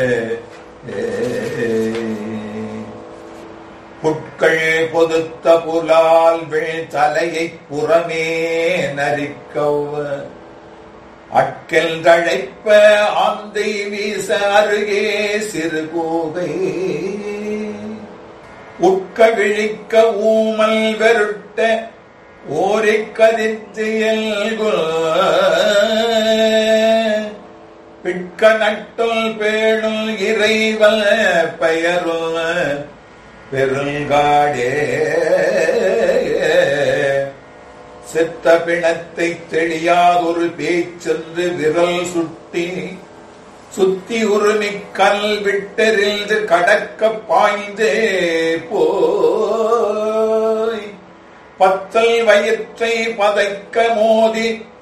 புட்கள் பொதுத்த புலால் வீழ் தலையை புறமே நரிக்கவ் அட்கல் தழைப்ப ஆந்தை வீச அருகே சிறு கூகை உட்க விழிக்க ஊமல் வெருட்ட ஓரை கதித்து பிட்க நட்டுள் பேணுள் இறைவல் பெயருள் பெருங்காடே செத்த பிணத்தை தெளியாதொரு பேச்சென்று விரல் சுத்தி உருமிக் கல் விட்டெறிந்து கடக்க பாய்ந்தே போய் பத்தல் வயிற்றை பதைக்க மோதி